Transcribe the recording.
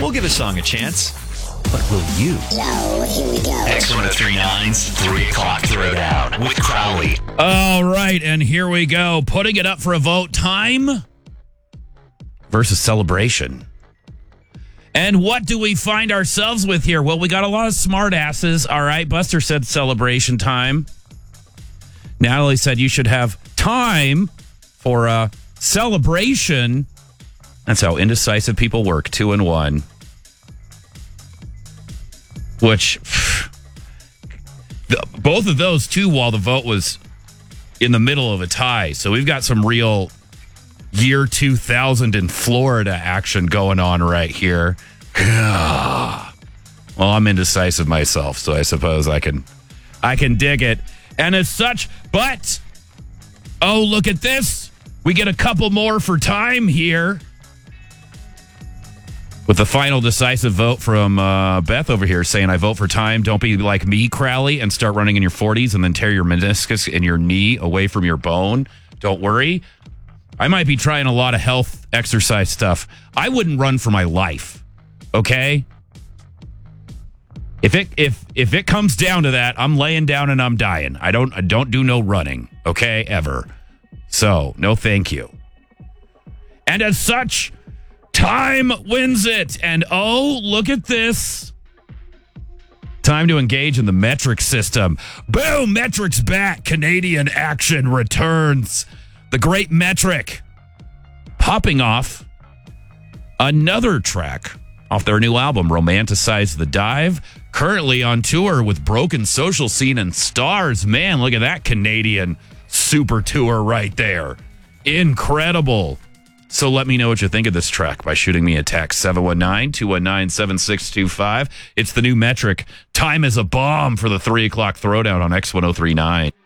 We'll give a song a chance. But will you? So, here we go. X1039's 3 o'clock throwdown with Crowley. All right, and here we go. Putting it up for a vote. Time versus celebration. And what do we find ourselves with here? Well, we got a lot of smart asses. All right, Buster said celebration time. Natalie said you should have time for a celebration. That's how indecisive people work. 2 and 1. Which, both of those two, while the vote was in the middle of a tie. So we've got some real year 2000 in Florida action going on right here. Well, I'm indecisive myself, so I suppose I can dig it. And as such, but, oh, look at this. We get a couple more for time here. With the final decisive vote from Beth over here saying, I vote for time. Don't be like me, Crowley, and start running in your 40s and then tear your meniscus and your knee away from your bone. Don't worry. I might be trying a lot of health exercise stuff. I wouldn't run for my life. Okay? If it comes down to that, I'm laying down and I'm dying. I don't do no running. Okay? Ever. So, no thank you. And as such, time wins it. And oh, look at this. Time to engage in the metric system. Boom, metric's back. Canadian action returns. The great metric. Popping off another track off their new album, Romanticize the Dive. Currently on tour with Broken Social Scene and Stars. Man, look at that Canadian super tour right there. Incredible. So let me know what you think of this track by shooting me a text, 719-219-7625. It's the new metric. Time is a bomb for the 3 o'clock throwdown on X1039.